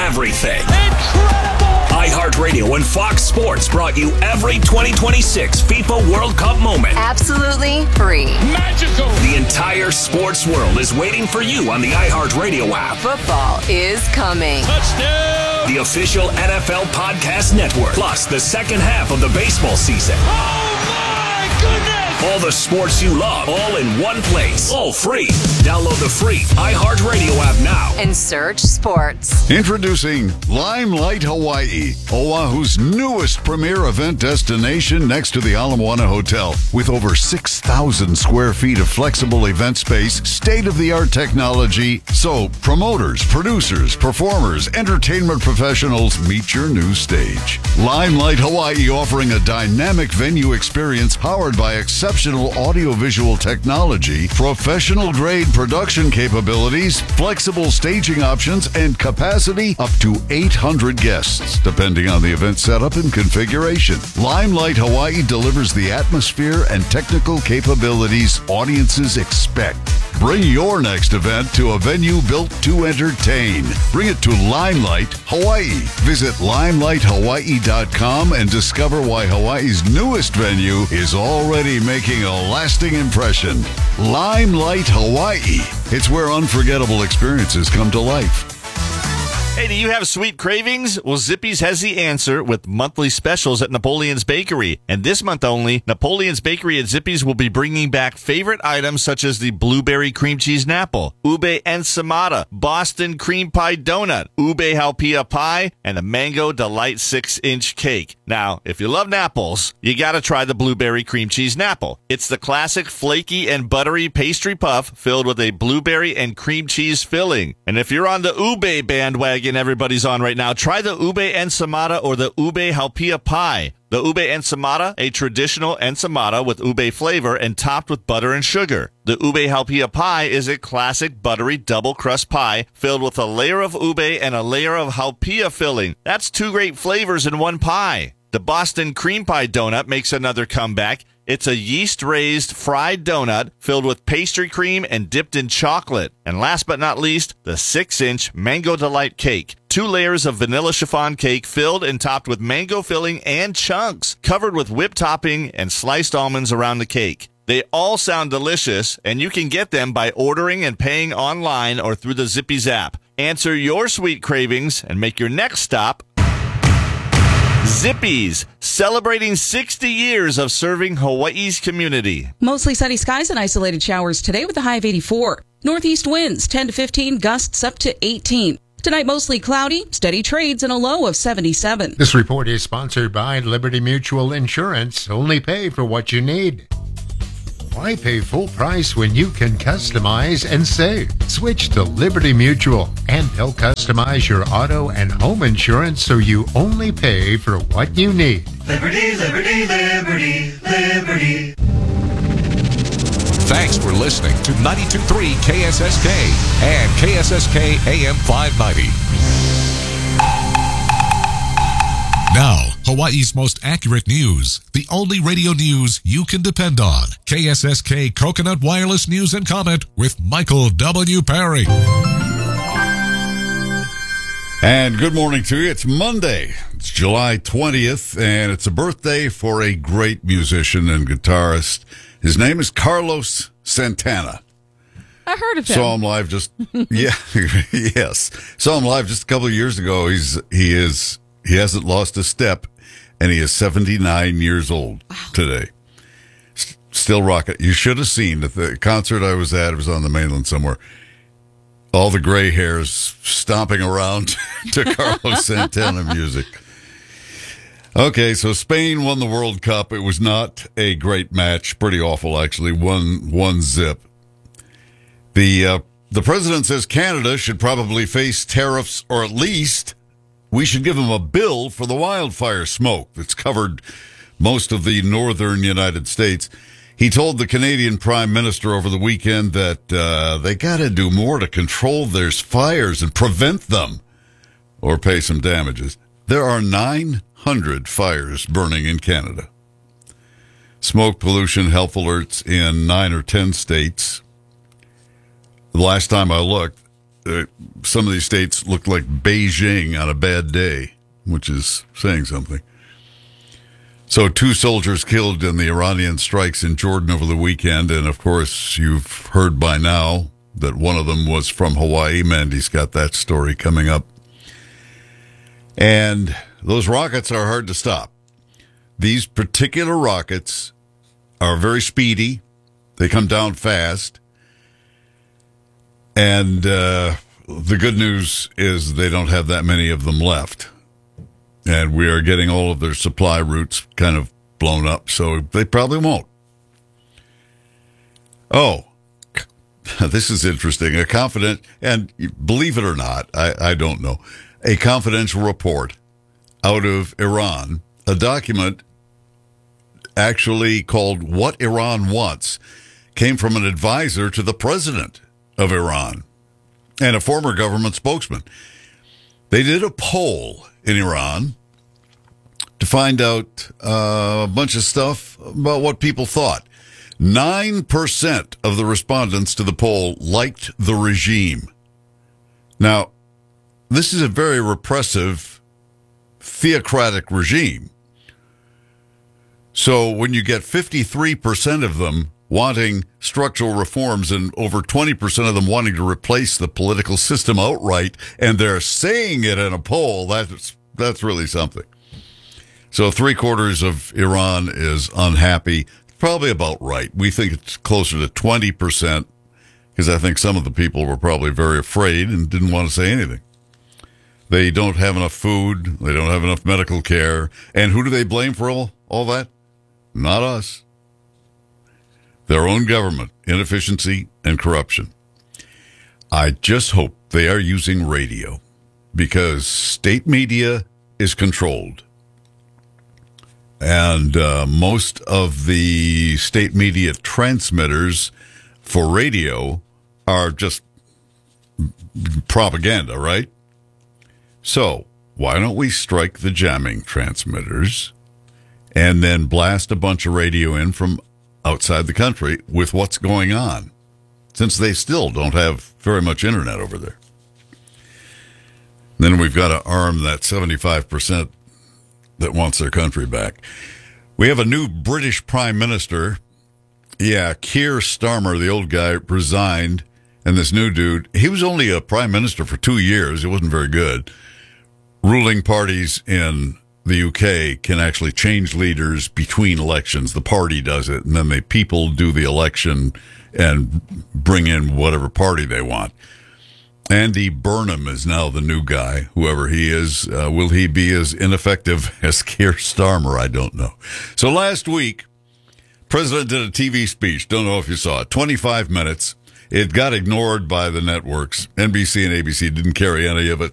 everything. iHeartRadio and Fox Sports brought you every 2026 FIFA World Cup moment. Absolutely free. Magical. The entire sports world is waiting for you on the iHeartRadio app. Football is coming. Touchdown. The official NFL Podcast Network. Plus the second half of the baseball season. Oh, my goodness. All the sports you love, all in one place. All free. Download the free iHeartRadio app now. And search sports. Introducing Limelight Hawaii, Oahu's newest premier event destination next to the Ala Moana Hotel. With over 6,000 square feet of flexible event space, state-of-the-art technology. So promoters, producers, performers, entertainment professionals meet your new stage. Limelight Hawaii offering a dynamic venue experience powered by exceptional audiovisual technology, professional-grade production capabilities, flexible staging options, and capacity up to 800 guests, depending on the event setup and configuration. Limelight Hawaii delivers the atmosphere and technical capabilities audiences expect. Bring your next event to a venue built to entertain. Bring it to Limelight Hawaii. Visit limelight.hawaii.com and discover why Hawaii's newest venue is already making a lasting impression. Limelight Hawaii. It's where unforgettable experiences come to life. Hey, do you have sweet cravings? Well, Zippy's has the answer with monthly specials at Napoleon's Bakery. And this month only, Napoleon's Bakery at Zippy's will be bringing back favorite items such as the blueberry cream cheese napple, ube ensaymada, Boston cream pie donut, ube halpia pie, and a mango delight 6-inch cake. Now, if you love napples, you gotta try the blueberry cream cheese napple. It's the classic flaky and buttery pastry puff filled with a blueberry and cream cheese filling. And if you're on the ube bandwagon everybody's on right now, try the ube ensaymada or the ube halpia pie. The ube ensaymada, a traditional ensaymada with ube flavor and topped with butter and sugar. The ube halpia pie is a classic buttery double crust pie filled with a layer of ube and a layer of halpia filling. That's two great flavors in one pie. The Boston cream pie donut makes another comeback. It's a yeast-raised fried donut filled with pastry cream and dipped in chocolate. And last but not least, the 6-inch Mango Delight cake. 2 layers of vanilla chiffon cake filled and topped with mango filling and chunks, covered with whipped topping and sliced almonds around the cake. They all sound delicious, and you can get them by ordering and paying online or through the Zippy's app. Answer your sweet cravings and make your next stop Zippy's, celebrating 60 years of serving Hawaii's community. Mostly sunny skies and isolated showers today with a high of 84. Northeast winds 10 to 15, gusts up to 18. Tonight mostly cloudy, steady trades and a low of 77. This report is sponsored by Liberty Mutual Insurance. Only pay for what you need. Why pay full price when you can customize and save? Switch to Liberty Mutual, and they'll customize your auto and home insurance so you only pay for what you need. Liberty, liberty, liberty, liberty. Thanks for listening to 92.3 KSSK and KSSK AM 590. Now, Hawaii's most accurate news. The only radio news you can depend on. KSSK Coconut Wireless News and Comment with Michael W. Perry. And good morning to you. It's Monday. It's July 20th, and it's a birthday for a great musician and guitarist. His name is Carlos Santana. I heard of him. Saw him live just, yes. Saw him live just a couple of years ago. He hasn't lost a step, and he is 79 years old today. Still rocking. You should have seen at the concert I was at. It was on the mainland somewhere. All the gray hairs stomping around to Carlos Santana music. Okay, so Spain won the World Cup. It was not a great match. Pretty awful, actually. One zip. The president says Canada should probably face tariffs, or at least we should give them a bill for the wildfire smoke that's covered most of the northern United States. He told the Canadian Prime Minister over the weekend that they got to do more to control their fires and prevent them or pay some damages. There are 900 fires burning in Canada. Smoke pollution health alerts in 9 or 10 states. The last time I looked, some of these states look like Beijing on a bad day, which is saying something. So 2 soldiers killed in the Iranian strikes in Jordan over the weekend. And, of course, you've heard by now that one of them was from Hawaii. Mandy's got that story coming up. And those rockets are hard to stop. These particular rockets are very speedy. They come down fast. And the good news is they don't have that many of them left. And we are getting all of their supply routes kind of blown up, so they probably won't. Oh, this is interesting. And believe it or not, I don't know, a confidential report out of Iran, a document actually called What Iran Wants, came from an advisor to the president of Iran and a former government spokesman. They did a poll in Iran to find out a bunch of stuff about what people thought. 9% of the respondents to the poll liked the regime. Now, this is a very repressive, theocratic regime. So when you get 53% of them wanting structural reforms and over 20% of them wanting to replace the political system outright, and they're saying it in a poll, that's really something. So 3/4 of Iran is unhappy. Probably about right. We think it's closer to 20% because I think some of the people were probably very afraid and didn't want to say anything. They don't have enough food. They don't have enough medical care. And who do they blame for all that? Not us. Their own government, inefficiency and corruption. I just hope they are using radio because state media is controlled. And most of the state media transmitters for radio are just propaganda, right? So why don't we strike the jamming transmitters and then blast a bunch of radio in from outside the country with what's going on, since they still don't have very much internet over there. Then we've got to arm that 75% that wants their country back. We have a new British Prime Minister. Yeah, Keir Starmer, the old guy, resigned. And this new dude, he was only a prime minister for 2 years. It wasn't very good. Ruling parties in the UK can actually change leaders between elections. The party does it, and then the people do the election and bring in whatever party they want. Andy Burnham is now the new guy, whoever he is. Will he be as ineffective as Keir Starmer? I don't know. So last week, President did a TV speech. Don't know if you saw it. 25 minutes. It got ignored by the networks. NBC and ABC didn't carry any of it.